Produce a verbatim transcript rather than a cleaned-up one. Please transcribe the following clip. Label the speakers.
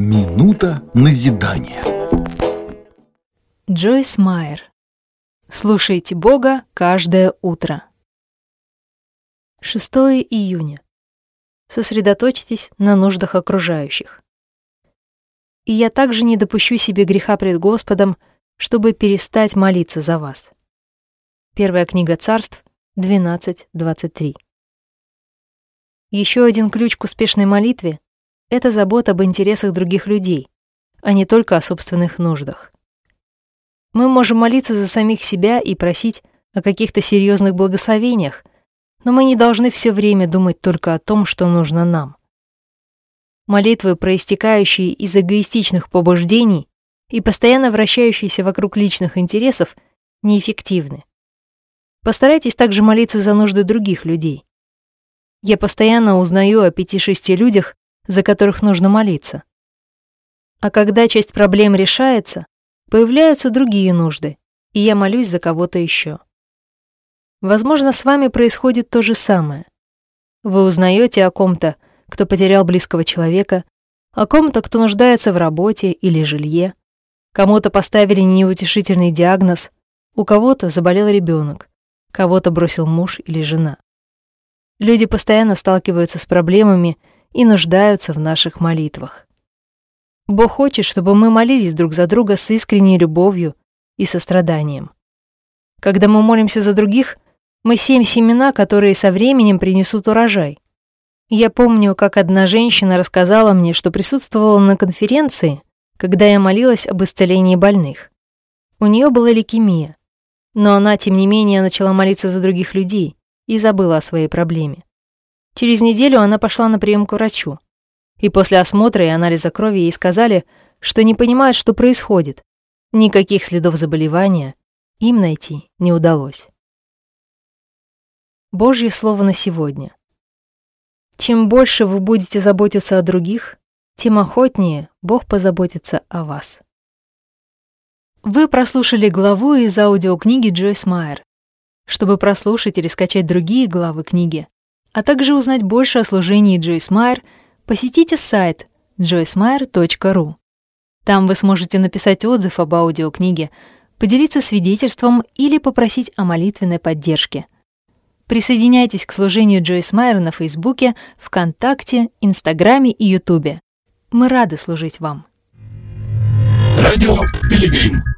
Speaker 1: Минута назидания.
Speaker 2: Джойс Майер. Слушайте Бога каждое утро. шестого июня. Сосредоточьтесь на нуждах окружающих. И я также не допущу себе греха пред Господом, чтобы перестать молиться за вас. Первая книга Царств, двенадцать двадцать три. Еще один ключ к успешной молитве — это забота об интересах других людей, а не только о собственных нуждах. Мы можем молиться за самих себя и просить о каких-то серьезных благословениях, но мы не должны все время думать только о том, что нужно нам. Молитвы, проистекающие из эгоистичных побуждений и постоянно вращающиеся вокруг личных интересов, неэффективны. Постарайтесь также молиться за нужды других людей. Я постоянно узнаю о пяти-шести людях, за которых нужно молиться. А когда часть проблем решается, появляются другие нужды, и я молюсь за кого-то еще. Возможно, с вами происходит то же самое. Вы узнаете о ком-то, кто потерял близкого человека, о ком-то, кто нуждается в работе или жилье, кому-то поставили неутешительный диагноз, у кого-то заболел ребенок, кого-то бросил муж или жена. Люди постоянно сталкиваются с проблемами и нуждаются в наших молитвах. Бог хочет, чтобы мы молились друг за друга с искренней любовью и состраданием. Когда мы молимся за других, мы сеем семена, которые со временем принесут урожай. Я помню, как одна женщина рассказала мне, что присутствовала на конференции, когда я молилась об исцелении больных. У нее была лейкемия, но она, тем не менее, начала молиться за других людей и забыла о своей проблеме. Через неделю она пошла на прием к врачу, и после осмотра и анализа крови ей сказали, что не понимают, что происходит. Никаких следов заболевания им найти не удалось. Божье слово на сегодня. Чем больше вы будете заботиться о других, тем охотнее Бог позаботится о вас. Вы прослушали главу из аудиокниги Джойс Майер. Чтобы прослушать или скачать другие главы книги, а также узнать больше о служении Джойс Майер, посетите сайт джойс майер точка ру. Там вы сможете написать отзыв об аудиокниге, поделиться свидетельством или попросить о молитвенной поддержке. Присоединяйтесь к служению Джойс Майер на Фейсбуке, ВКонтакте, Инстаграме и Ютубе. Мы рады служить вам.
Speaker 3: Радио Пилигрим.